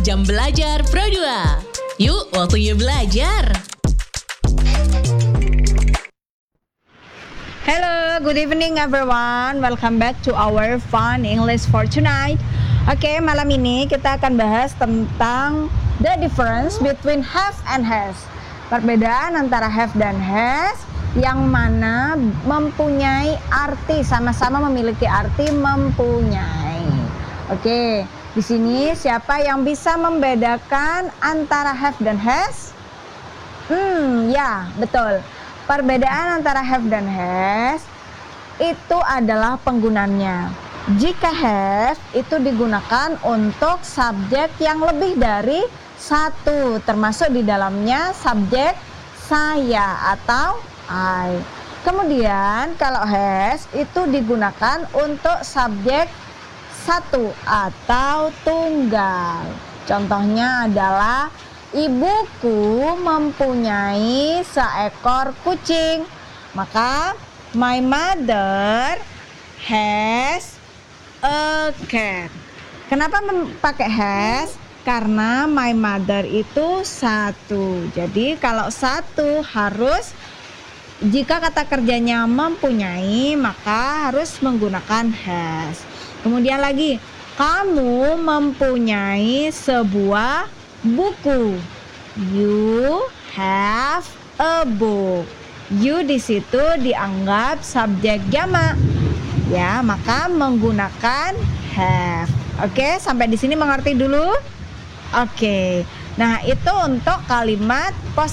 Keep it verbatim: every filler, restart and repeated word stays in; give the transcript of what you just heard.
Jam Belajar Pro dua. Yuk, waktunya belajar. Hello, good evening everyone. Welcome back to our fun English for tonight. Oke, malam ini kita akan bahas tentang the difference between have and has. Perbedaan antara have dan has yang mana mempunyai arti, sama-sama memiliki arti mempunyai. Oke, di sini siapa yang bisa membedakan antara have dan has? Hmm, ya, betul. Perbedaan antara have dan has itu adalah penggunaannya. Jika have itu digunakan untuk subjek yang lebih dari satu, termasuk di dalamnya subjek saya atau I. Kemudian kalau has itu digunakan untuk subjek satu atau tunggal. Contohnya adalah ibuku mempunyai seekor kucing. Maka my mother has a cat. Kenapa pakai has? Karena my mother itu satu. Jadi kalau satu harus, jika kata kerjanya mempunyai, maka harus menggunakan has. Kemudian lagi, kamu mempunyai sebuah buku. You have a book. You di situ dianggap subjek jamak. Ya, maka menggunakan have. Oke, sampai di sini mengerti dulu? Oke. Nah, itu untuk kalimat pos